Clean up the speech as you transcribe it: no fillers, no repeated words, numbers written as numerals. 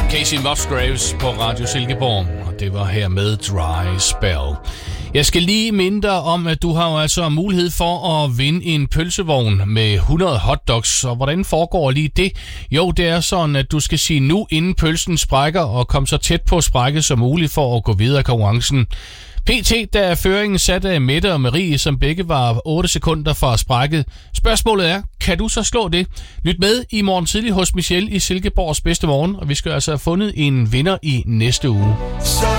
Casey Musgraves på Radio Silkeborg, og det var her med Dry Spell. Jeg skal lige minde dig om, at du har jo altså mulighed for at vinde en pølsevogn med 100 hotdogs. Og hvordan foregår lige det? Jo, det er sådan, at du skal sige nu, inden pølsen sprækker, og komme så tæt på sprækket som muligt for at gå videre i konkurrencen. PT, der er føringen sat af Mette og Marie, som begge var 8 sekunder fra sprækket. Spørgsmålet er, kan du så slå det? Lyt med i morgen tidlig hos Michelle i Silkeborgs bedste morgen, og vi skal altså have fundet en vinder i næste uge.